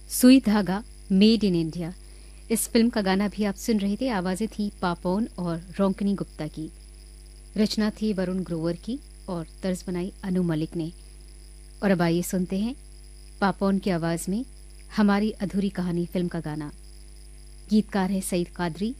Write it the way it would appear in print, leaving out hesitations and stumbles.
सुई धागा made in India. इस फिल्म का गाना भी आप सुन रहे थे। आवाजें थी पापोन और रोंकनी गुप्ता की, रचना थी वरुण ग्रोवर की और तर्ज बनाई अनु मलिक ने। और अब आइए सुनते हैं पापोन की आवाज में हमारी अधूरी कहानी फिल्म का गाना। गीतकार है सईद कादरी